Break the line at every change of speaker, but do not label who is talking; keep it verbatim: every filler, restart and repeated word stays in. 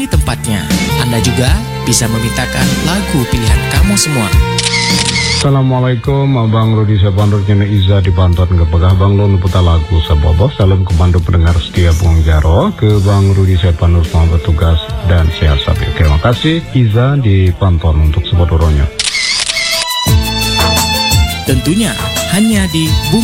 Di tempatnya, Anda juga bisa memintakan lagu pilihan kamu semua.
Assalamualaikum, Abang Rudi Sabandur Jene Iza di Bantuan Kepegah Bang Lun putar lagu Sabobo. Salam kemandu pendengar setia Bung Jaro. Ke Bang Rudi Sabandur semua bertugas dan sehat sabi. Terima kasih Iza di Bantuan untuk sebuah doronyo.
Tentunya hanya di Bung